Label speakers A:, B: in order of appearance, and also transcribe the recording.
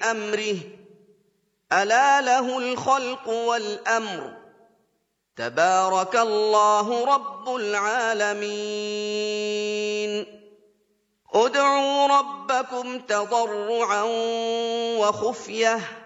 A: أَمْرِهِ ۚ أَلَا لَهُ الْخَلْقُ وَالْأَمْرُ ۚ تَبَارَكَ اللَّهُ رَبُّ الْعَالَمِينَ ادْعُوا رَبَّكُمْ تَضَرُّعًا وَخُفْيَةً